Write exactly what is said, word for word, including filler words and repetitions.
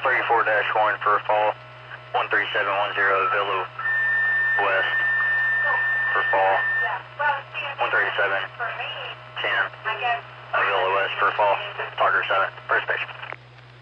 thirty-four dash one for fall, one three seven one zero Villa West for fall, one thirty-seven ten Villa West for fall, Talker seven, first station.